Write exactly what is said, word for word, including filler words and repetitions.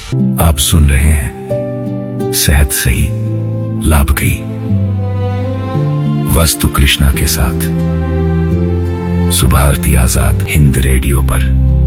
आप सुन रहे हैं सेहत सही लाभ की वस्तु कृष्णा के साथ सुबह आरती आजाद हिंद रेडियो पर।